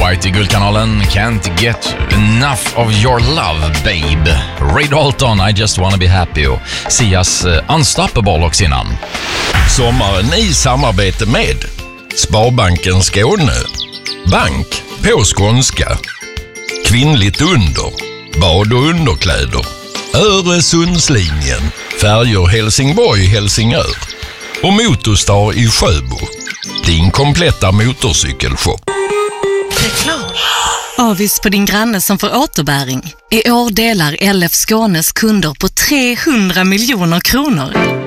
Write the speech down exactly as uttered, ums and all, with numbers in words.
White i Guldkanalen. Can't get enough of your love, babe. Ray Dalton, I just wanna be happy. Och Sias uh, Unstoppable också innan. Sommaren i samarbete med Sparbanken Skåne. Bank på skånska. Kvinnligt under. Bad- och underkläder. Öresundslinjen. Färjor Helsingborg-Helsingör. Och Motorstar i Sjöbo. Din kompletta motorcykelshop. Reklam. Avis på din granne som får återbäring. I år delar L F Skånes kunder på trehundra miljoner kronor.